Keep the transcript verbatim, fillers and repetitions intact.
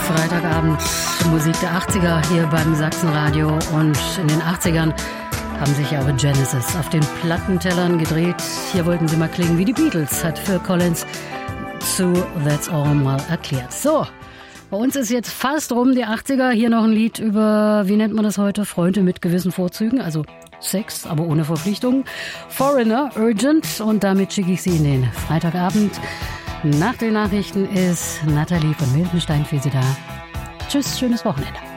Freitagabend Musik der achtziger hier beim Sachsenradio, und in den achtzigern haben sich aber Genesis auf den Plattentellern gedreht. Hier wollten sie mal klingen wie die Beatles, hat Phil Collins zu That's All mal erklärt. So, bei uns ist jetzt fast rum die achtziger. Hier noch ein Lied über, wie nennt man das heute, Freunde mit gewissen Vorzügen, also Sex, aber ohne Verpflichtungen. Foreigner, Urgent, und damit schicke ich Sie in den Freitagabend. Nach den Nachrichten ist Nathalie von Miltenstein für Sie da. Tschüss, schönes Wochenende.